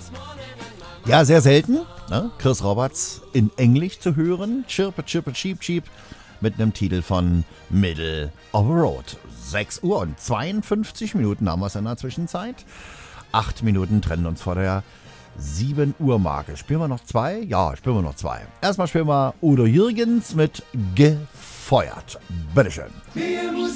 Ja, sehr selten, ne? Chris Roberts in Englisch zu hören. Chirpe, chirpe, cheep, cheep. Mit einem Titel von Middle of the Road. 6 Uhr und 52 Minuten haben wir es in der Zwischenzeit. 8 Minuten trennen uns vor der 7 Uhr Marke. Spielen wir noch 2? Ja, spielen wir noch 2. Erstmal spielen wir Udo Jürgens mit Gefeuert. Bitteschön. Mehr Musik